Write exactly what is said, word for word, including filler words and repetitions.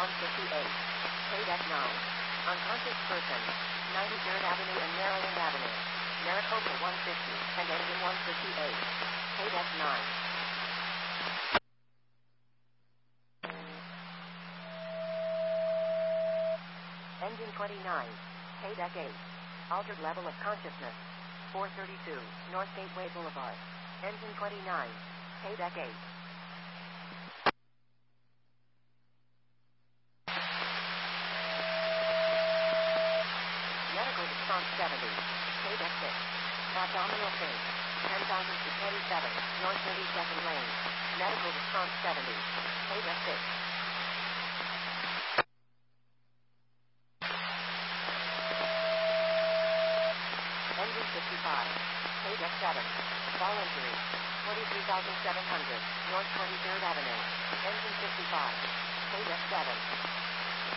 one fifty-eight. K-Deck nine. Unconscious person. ninety-third Avenue and Maryland Avenue. Maricopa one fifty and engine one fifty-eight. K-Deck nine. Engine twenty-nine. K-Deck eight. Altered level of consciousness. four thirty-two, North Gateway Boulevard. Engine twenty-nine. K-Deck eight. Medical response seventy. K-Deck six. Abdominal pain. ten thousand to twenty-seven, North thirty-second Lane. Medical response seventy. K-Deck six. Engine fifty-five. K-Deck seven. Ball injury. forty-three thousand seven hundred, North twenty-third Avenue. Engine fifty-five. K-Deck seven.